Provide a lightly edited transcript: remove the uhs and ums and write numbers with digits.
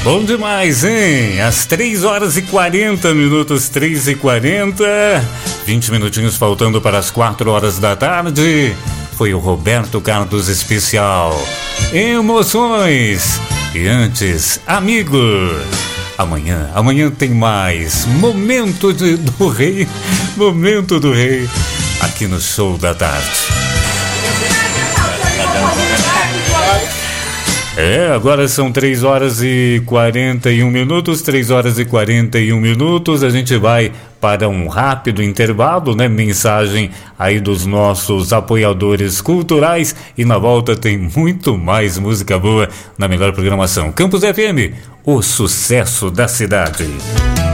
Bom demais, hein? Às 3h40, 3h40, 20 minutinhos faltando para as 4h da tarde. Foi o Roberto Carlos especial. Emoções. E antes, amigo. Amanhã tem mais Momento do Rei. Momento do Rei. Aqui no Show da Tarde. Agora são 3h41, 3h41. A gente vai para um rápido intervalo, né? Mensagem aí dos nossos apoiadores culturais. E na volta tem muito mais música boa na melhor programação. Campus FM, o sucesso da cidade.